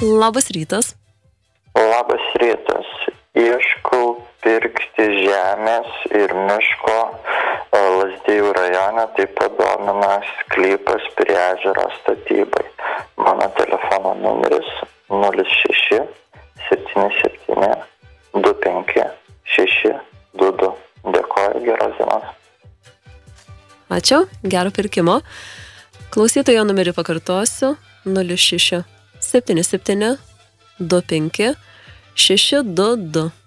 Labas rytas. Labas rytas. Ieškau pirkti žemės ir miško Lazdijų rajone, taip pat domina sklypas prie ežero statybai. Mano telefono numeris 06 77 25 622. Dėkoju, geros dienos. Ačiū, gero pirkimo. Klausytojo numerį pakartosiu 06 77 25 622.